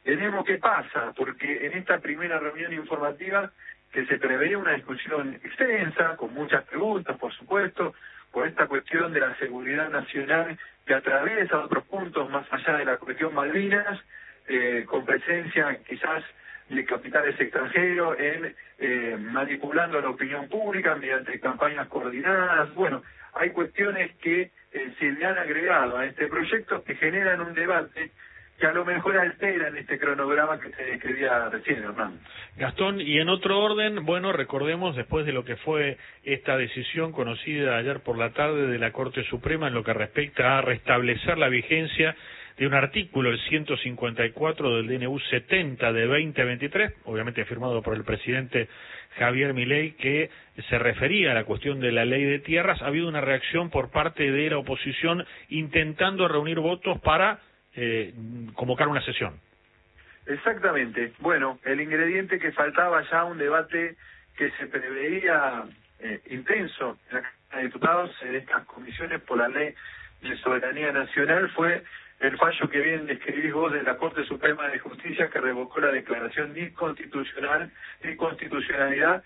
Veremos qué pasa, porque en esta primera reunión informativa que se preveía una discusión extensa, con muchas preguntas, por supuesto, por esta cuestión de la seguridad nacional que atraviesa otros puntos más allá de la cuestión Malvinas, con presencia quizás de capitales extranjeros, manipulando la opinión pública mediante campañas coordinadas. Bueno, hay cuestiones que se le han agregado a este proyecto que generan un debate que a lo mejor alteran este cronograma que se describía recién, Hernán. Gastón, y en otro orden, bueno, recordemos después de lo que fue esta decisión conocida ayer por la tarde de la Corte Suprema en lo que respecta a restablecer la vigencia de un artículo, el 154 del DNU 70 de 2023, obviamente firmado por el presidente Javier Milei, que se refería a la cuestión de la ley de tierras. Ha habido una reacción por parte de la oposición intentando reunir votos para convocar una sesión. Exactamente. Bueno, el ingrediente que faltaba ya un debate que se preveía intenso en la Cámara de Diputados en estas comisiones por la ley de soberanía nacional fue el fallo que bien describís vos de la Corte Suprema de Justicia que revocó la declaración de inconstitucionalidad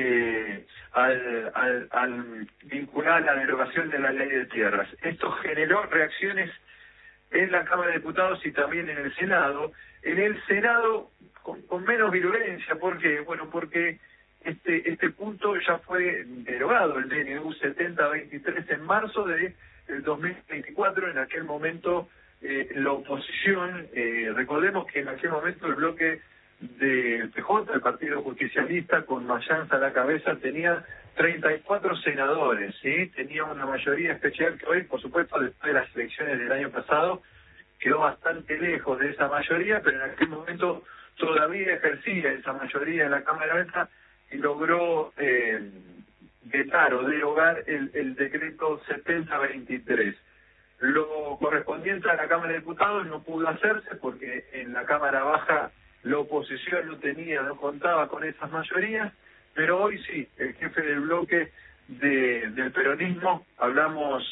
al vincular la derogación de la ley de tierras. Esto generó reacciones en la Cámara de Diputados y también en el Senado. En el Senado con menos virulencia, ¿por qué? Bueno, porque este punto ya fue derogado, el DNU 7023 en marzo del 2024. En aquel momento la oposición, recordemos que en aquel momento el bloque del PJ, el Partido Justicialista, con Mayans a la cabeza, tenía 34 senadores, ¿sí? Tenía una mayoría especial que hoy, por supuesto, después de las elecciones del año pasado, quedó bastante lejos de esa mayoría, pero en aquel momento todavía ejercía esa mayoría en la Cámara Alta y logró vetar o derogar el decreto 7023. Lo correspondiente a la Cámara de Diputados no pudo hacerse porque en la Cámara Baja la oposición no contaba con esas mayorías, pero hoy sí, el jefe del bloque del peronismo, hablamos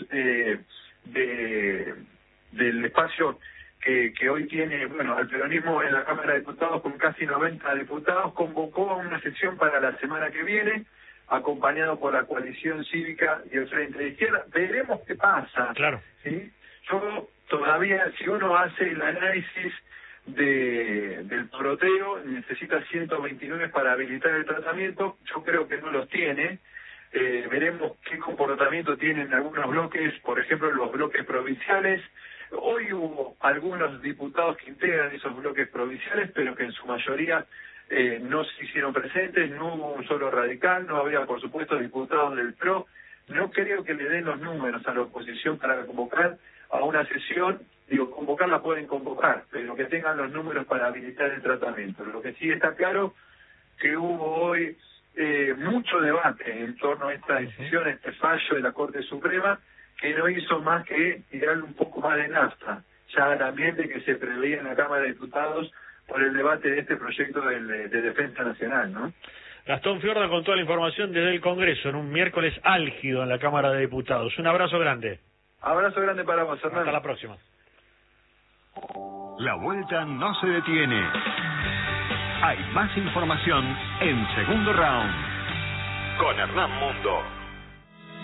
del espacio que hoy tiene, bueno, el peronismo en la Cámara de Diputados con casi 90 diputados, convocó a una sesión para la semana que viene, acompañado por la coalición cívica y el Frente de Izquierda. Veremos qué pasa. Claro. ¿Sí? Yo todavía, si uno hace el análisis del proteo, necesita 129 para habilitar el tratamiento, yo creo que no los tiene. Veremos qué comportamiento tienen algunos bloques, por ejemplo los bloques provinciales. Hoy hubo algunos diputados que integran esos bloques provinciales, pero que en su mayoría no se hicieron presentes, no hubo un solo radical, no había por supuesto diputados del PRO. No creo que le den los números a la oposición para convocar a una sesión. Digo, convocarla pueden convocar, pero que tengan los números para habilitar el tratamiento. Lo que sí está claro que hubo hoy mucho debate en torno a esta decisión, este fallo de la Corte Suprema, que no hizo más que tirarle un poco más de nafta ya al ambiente que se preveía en la Cámara de Diputados por el debate de este proyecto de defensa nacional, ¿no? Gastón Fiorda con toda la información desde el Congreso en un miércoles álgido en la Cámara de Diputados. Un abrazo grande. Abrazo grande para vos, Hernán. Hasta la próxima. La vuelta no se detiene. Hay más información en Segundo Round con Hernán Mundo.